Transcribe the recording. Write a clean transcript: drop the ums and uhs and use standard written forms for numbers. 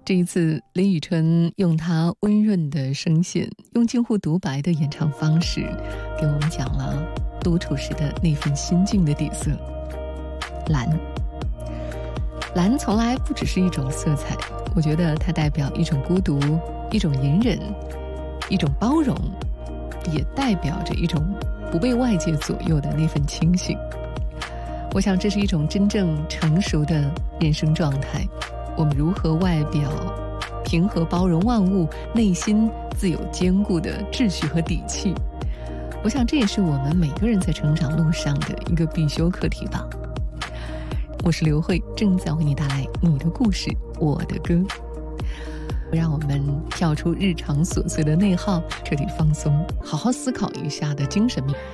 这一次，林宇春用她温润的声线，用近乎独白的演唱方式，给我们讲了独处时的那份心境的底色。蓝，蓝从来不只是一种色彩，我觉得它代表一种孤独，一种隐忍，一种包容，也代表着一种不被外界左右的那份清醒。我想这是一种真正成熟的人生状态。我们如何外表平和包容万物，内心自有坚固的秩序和底气？我想这也是我们每个人在成长路上的一个必修课题吧。我是刘慧，正在为你带来你的故事，我的歌。让我们跳出日常琐碎的内耗，彻底放松，好好思考一下的精神面。